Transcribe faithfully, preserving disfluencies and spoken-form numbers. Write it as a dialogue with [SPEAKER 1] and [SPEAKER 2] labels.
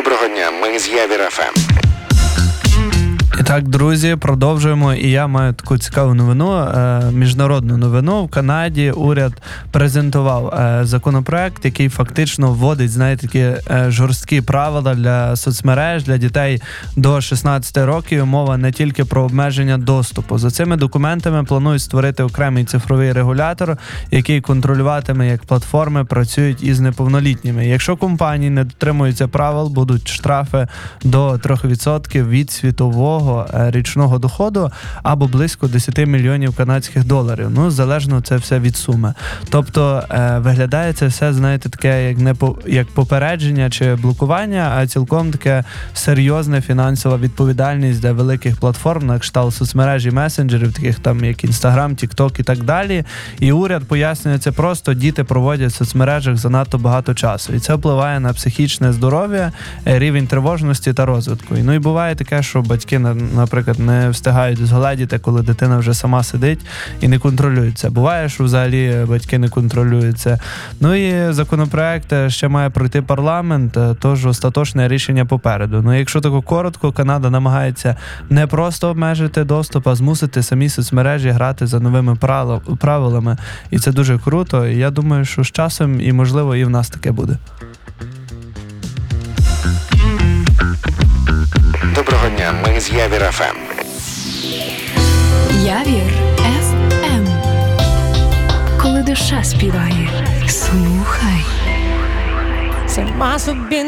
[SPEAKER 1] Доброго дня, ми з Явір еф ем.
[SPEAKER 2] І так, друзі, продовжуємо. І я маю таку цікаву новину, е, міжнародну новину. В Канаді уряд презентував е, законопроект, який фактично вводить, знаєте, такі е, жорсткі правила для соцмереж, для дітей до шістнадцяти років. Мова не тільки про обмеження доступу. За цими документами планують створити окремий цифровий регулятор, який контролюватиме, як платформи працюють із неповнолітніми. Якщо компанії не дотримуються правил, будуть штрафи до три відсотки від світового річного доходу або близько десять мільйонів канадських доларів. Ну, залежно це все від суми. Тобто, е, виглядає це все, знаєте, таке як не по, як попередження чи блокування, а цілком таке серйозна фінансова відповідальність для великих платформ, на кшталт соцмережі, месенджерів, таких там як Instagram, TikTok і так далі. І уряд пояснює це просто: діти проводять в соцмережах занадто багато часу. І це впливає на психічне здоров'я, рівень тривожності та розвитку. І, ну і буває таке, що батьки, наприклад, не встигають згледіти, коли дитина вже сама сидить і не контролюється. Буває, що взагалі батьки не контролюються. Ну і законопроект ще має пройти парламент, тож остаточне рішення попереду. Ну, якщо тако коротко, Канада намагається не просто обмежити доступ, а змусити самі соцмережі грати за новими правилами. І це дуже круто. І я думаю, що з часом і, можливо, і в нас таке буде.
[SPEAKER 1] Доброго дня, ми з Явір еф ем.
[SPEAKER 3] Явір еф ем. Коли душа співає, слухай.
[SPEAKER 4] Сама собі